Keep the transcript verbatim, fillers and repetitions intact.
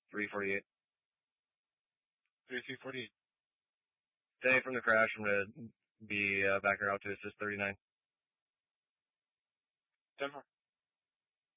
three forty-eight. thirty-three forty-eight. Day from the crash, I'm going to be uh, back out to assist thirty-nine. ten four.